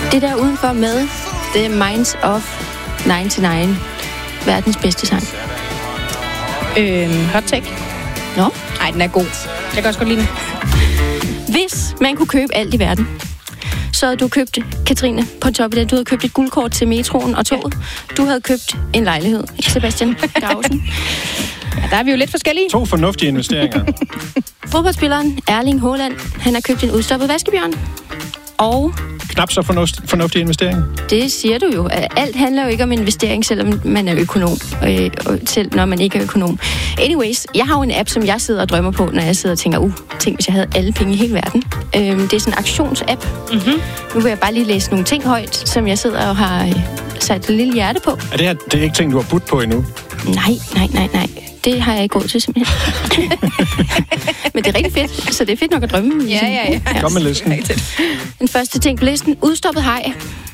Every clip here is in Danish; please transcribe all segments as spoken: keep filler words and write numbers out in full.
Det der udenfor med The Minds of nioghalvfems. Verdens bedste sang. Øhm, hot take. Nå? Nej, den er god. Jeg kan også godt lide den. Hvis man kunne købe alt i verden, så havde du købt, Katrine, på top af det, du havde købt et guldkort til metroen og toget. Ja. Du havde købt en lejlighed, Sebastian Grausen. Ja, der er vi jo lidt forskellige. To fornuftige investeringer. Fodboldspilleren Erling Haaland, han har købt en udstoppet vaskebjørn. Og knap så fornuft, fornuftig investering. det siger du jo. Alt handler jo ikke om investering, selvom man er økonom. Øh, selv når man ikke er økonom. Anyways, jeg har jo en app, som jeg sidder og drømmer på, når jeg sidder og tænker, uh, tænk, hvis jeg havde alle penge i hele verden. Øh, det er sådan en aktionsapp. Mm-hmm. Nu vil jeg bare lige læse nogle ting højt, som jeg sidder og har øh, sat et lille hjerte på. Er det her, det er ikke ting, du har budt på endnu? Nej, nej, nej, nej. Det har jeg ikke råd til, simpelthen. Men det er rigtig fedt, så det er fedt nok at drømme. Ja, ja, ja. Kom med listen. Den første ting på listen, udstoppet haj.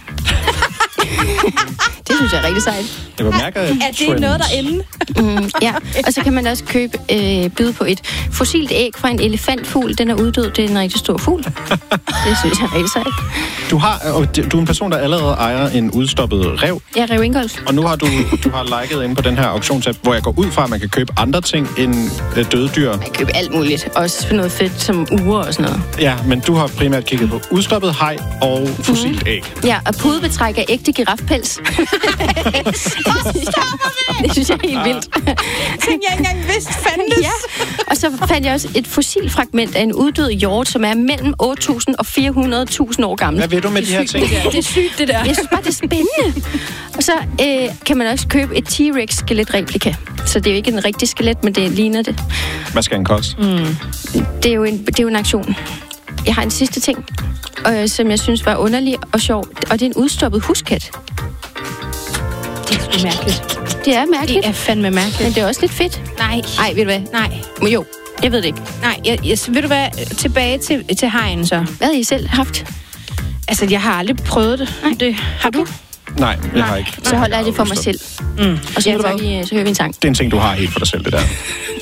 Det synes jeg er rigtig sejt. Jeg bemærker, at er det noget derinde? Mm, ja, og så kan man også købe øh, byde på et fossilt æg fra en elefantfugl. Den er uddød, det er en rigtig stor fugl. Det synes jeg er rigtig sejt. Du, har, og du er en person, der allerede ejer en udstoppet ræv. Ja, Rev Ingolf. Og nu har du, du har liket inde på den her auktionsapp, hvor jeg går ud fra, at man kan købe andre ting end øh, døde dyr. Man kan købe alt muligt. Også for noget fedt som uger og sådan noget. Ja, men du har primært kigget på udstoppet haj og fossilt æg. Ja, og pudebetræk af ægte giraffepels. Det synes jeg er helt vildt. Ting, jeg ikke engang vidste fandtes. Ja, og så fandt jeg også et fossilfragment af en uddød hjort, som er mellem otte tusind og fire hundrede tusind år gammel. Hvad ved du med de her ting? Det er sygt, det der. Jeg synes bare, det er spændende. Og så øh, kan man også købe et T-Rex-skeletreplika. Så det er jo ikke en rigtig skelet, men det ligner det. Hvad skal den koste? Mm. Det, er jo en, det er jo en aktion. Jeg har en sidste ting, øh, som jeg synes var underlig og sjov, og det er en udstoppet huskat. Det er sgu mærkeligt. Det er mærkeligt. Det er fandme mærkeligt. Men det er også lidt fedt. Nej. Ej, ved du hvad? Nej. Men jo, jeg ved det ikke. Nej, jeg, jeg, ved du hvad? Tilbage til, til hajen så. Hvad har I selv haft? Altså, jeg har aldrig prøvet det. Nej. det har du? Nej, jeg Nej. har ikke. Så holder jeg det for mig selv. Mm. Og så, Ja, hører vi, så hører vi en sang. Det er en ting, du har helt for dig selv, det der.